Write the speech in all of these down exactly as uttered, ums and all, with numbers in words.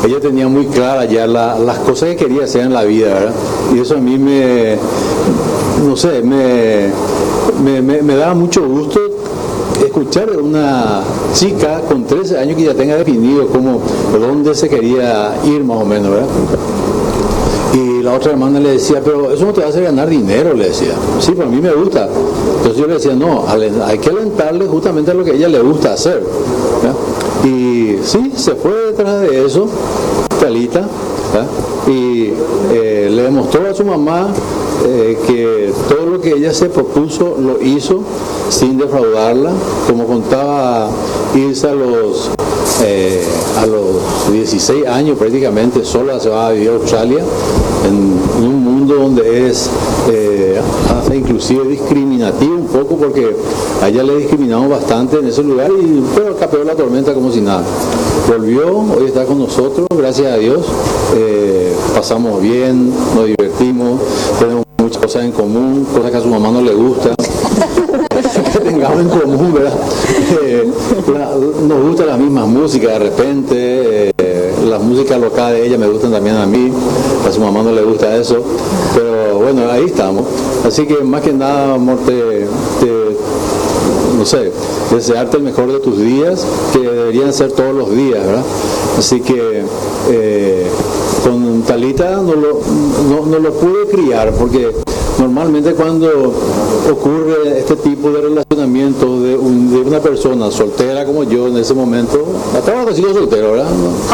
ella tenía muy clara ya la, las cosas que quería hacer en la vida, ¿verdad? Y eso a mí me, no sé, me, me, me, me daba mucho gusto escuchar a una chica con trece años que ya tenga definido como dónde se quería ir más o menos, ¿verdad? Y la otra hermana le decía, pero eso no te va a hacer ganar dinero, le decía. Sí, para mí me gusta. Entonces yo le decía, no, hay que alentarle justamente a lo que a ella le gusta hacer, ¿verdad? Y sí, se fue detrás de eso, Talita, ¿verdad? Y eh, le demostró a su mamá eh, que todo lo que ella se propuso lo hizo sin defraudarla. Como contaba Ilse, a los eh, a los dieciséis años prácticamente sola se va a vivir a Australia, en, en un mundo donde es eh, hasta inclusive discriminativo un poco, porque a ella le discriminamos bastante en ese lugar, y pero capeó la tormenta como si nada. Volvió, hoy está con nosotros, gracias a Dios. Eh, pasamos bien, nos divertimos, tenemos muchas cosas en común, cosas que a su mamá no le gustan que tengamos en común, ¿verdad? Eh, la, nos gusta la misma música de repente, eh, las músicas locales de ella me gustan también a mí, a su mamá no le gusta eso, pero bueno, ahí estamos. Así que más que nada, amor, te, te no sé, desearte el mejor de tus días, que deberían ser todos los días, ¿verdad? Así que eh, con Talita no lo, no, no lo pude criar, porque normalmente cuando ocurre este tipo de relacionamiento de, un, de una persona soltera como yo en ese momento, estaba sido soltero, ¿verdad?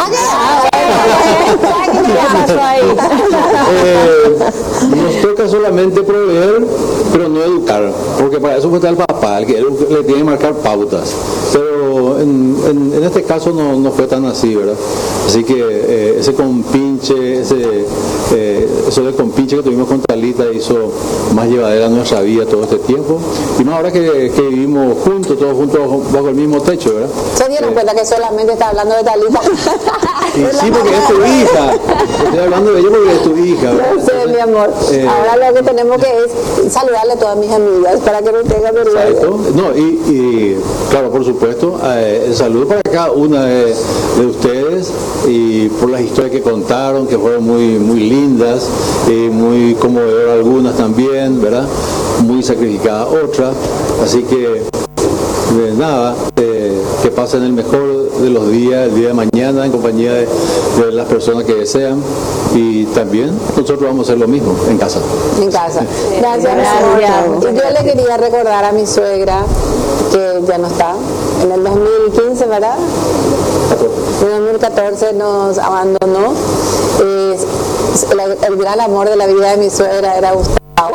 eh, nos toca solamente proveer, pero no educar, porque para eso está el papá, el que él le tiene que marcar pautas. Pero en, en, en este caso no, no fue tan así, ¿verdad? Así que eh, ese compinche, ese, eh, eso del compinche que tuvimos con Talita hizo más llevadera nuestra vida todo este tiempo. Y más ahora que, que vivimos juntos, todos juntos bajo el mismo techo, ¿verdad? ¿Se dieron eh, cuenta que solamente está hablando de Talita? Y sí, porque es tu hija. Estoy hablando de ella porque es tu hija, ¿verdad? No sé, mi amor. Eh, ahora lo que tenemos que es saludarle a todas mis amigas para que no tengan vergüenza. No, y, y claro, por supuesto, eh, el saludo para cada una de, de ustedes, y por las historias que contaron, que fueron muy, muy lindas, y muy conmovedoras algunas también, ¿verdad? Muy sacrificadas otras. Así que, de nada, eh, que pasen el mejor de los días, el día de mañana, en compañía de, de las personas que desean, y también nosotros vamos a hacer lo mismo en casa. En casa. Gracias, gracias. Y yo le quería recordar a mi suegra, que ya no está, en el dos mil quince, ¿verdad? En el dos mil catorce nos abandonó. Eh, el, el gran amor de la vida de mi suegra era Gustavo.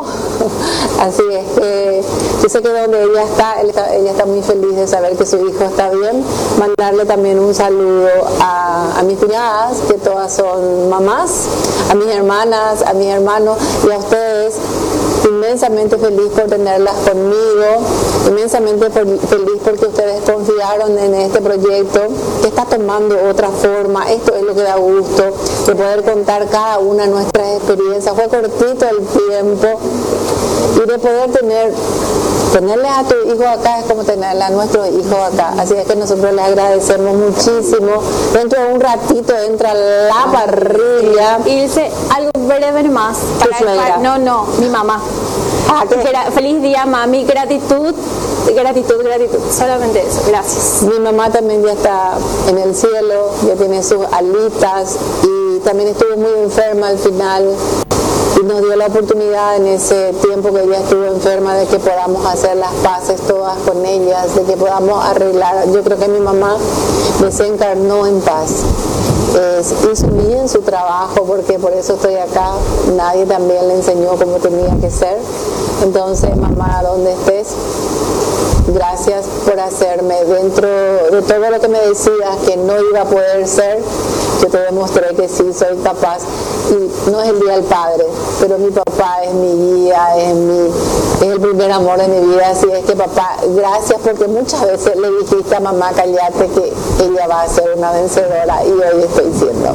Así es que yo sé que donde ella está, está, ella está muy feliz de saber que su hijo está bien. Mandarle también un saludo a, a mis cuñadas, que todas son mamás, a mis hermanas, a mis hermanos, y a ustedes. Inmensamente feliz por tenerlas conmigo, inmensamente por, feliz porque ustedes confiaron en este proyecto que está tomando otra forma. Esto es lo que da gusto, de poder contar cada una de nuestras experiencias. Fue cortito el tiempo, y de poder tener tenerle a tu hijo acá es como tenerle a nuestros hijos acá. Así es que nosotros les agradecemos muchísimo. Dentro de un ratito entra la parrilla. Y dice algo breve más para dejar, no, no, mi mamá. Ah, feliz día, mami, gratitud, gratitud, gratitud, solamente eso, gracias. Mi mamá también ya está en el cielo, ya tiene sus alitas, y también estuvo muy enferma al final, y nos dio la oportunidad en ese tiempo que ella estuvo enferma de que podamos hacer las paces todas con ellas, de que podamos arreglar. Yo creo que mi mamá desencarnó en paz. Es, hizo bien su trabajo, porque por eso estoy acá. Nadie también le enseñó cómo tenía que ser. Entonces, mamá, donde estés, gracias por hacerme, dentro de todo lo que me decías que no iba a poder ser, yo te demostré que sí soy capaz. Y no es el Día del Padre, pero mi papá es mi guía, es, mi, es el primer amor de mi vida. Así es que, papá, gracias, porque muchas veces le dijiste a mamá, cállate, que ella va a ser una vencedora, y hoy estoy siendo.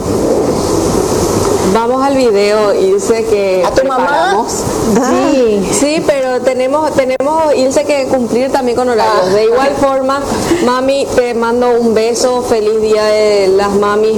Vamos al video, Ilse, que ¿a tu mamá? Sí, sí, pero tenemos, tenemos, Ilse, que cumplir también con horarios. De igual forma, mami, te mando un beso, feliz día de las mamis.